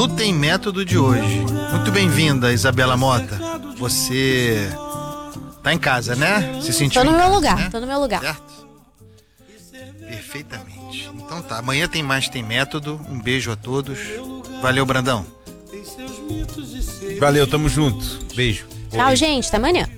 No Tem Método de hoje. Muito bem-vinda, Isabela Mota. Você tá em casa, né? Se sentiu Tô no em meu casa, lugar, né? tô no meu lugar. Certo? Perfeitamente. Então tá, amanhã tem mais Tem Método. Um beijo a todos. Valeu, Brandão. Valeu, tamo junto. Beijo. Tchau, gente. Até amanhã.